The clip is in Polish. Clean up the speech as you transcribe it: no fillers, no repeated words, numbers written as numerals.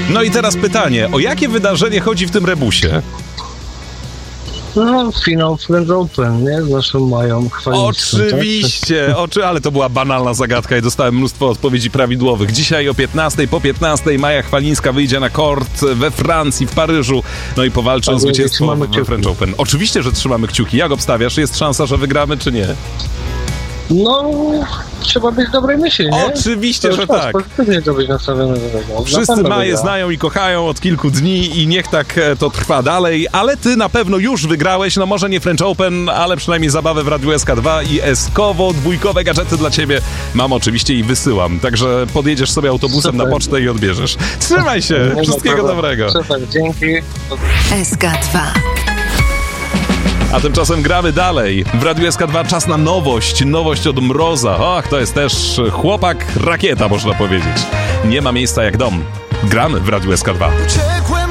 No i teraz pytanie, o jakie wydarzenie chodzi w tym rebusie? No, finał Friends Open, nie? Z naszą Mają Chwalińską. Oczywiście, ale to była banalna zagadka i dostałem mnóstwo odpowiedzi prawidłowych. Dzisiaj o 15:00, po 15:00 Maja Chwalińska wyjdzie na kort we Francji, w Paryżu, no i powalczy o zwycięstwo we French Open. Oczywiście, że trzymamy kciuki. Jak obstawiasz? Jest szansa, że wygramy, czy nie? No, trzeba być dobrej myśli, nie? Oczywiście, że tak. Pozytywnie to być nastawiony do tego. Wszyscy Maję znają i kochają od kilku dni i niech tak to trwa dalej, ale ty na pewno już wygrałeś, no może nie French Open, ale przynajmniej zabawę w Radiu SK2 i dwójkowe gadżety dla ciebie mam oczywiście i wysyłam, także podjedziesz sobie autobusem na pocztę i odbierzesz. Trzymaj się, wszystkiego dobrego. Super, dzięki. SK2. A tymczasem gramy dalej. W Radiu SK2 czas na nowość od Mroza. Och, to jest też chłopak rakieta, można powiedzieć. Nie ma miejsca jak dom. Gramy w Radiu SK2.